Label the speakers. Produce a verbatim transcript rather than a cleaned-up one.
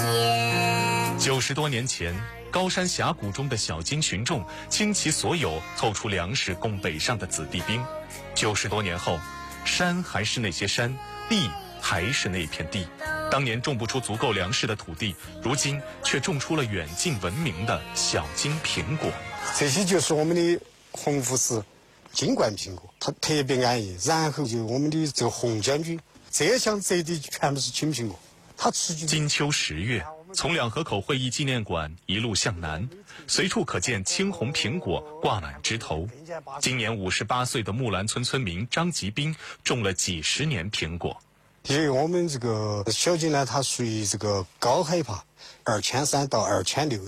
Speaker 1: 天。
Speaker 2: 九十多年前，高山峡谷中的小金群众倾其所有凑出粮食供北上的子弟兵。九十多年后，山还是那些山，地还是那片地。当年种不出足够粮食的土地，如今却种出了远近闻名的小金苹果。
Speaker 3: 这些就是我们的红富士金冠苹果，它特别安逸。然后就我们的这个红将军，这项这地全部是青苹果，它持续。
Speaker 2: 金秋十月，从两河口会议纪念馆一路向南，随处可见青红苹果挂满枝头。今年五十八岁的木兰村村民张吉斌种了几十年苹果。
Speaker 3: 因为我们这个小金呢，它属于这个高海拔，二千三到二千六。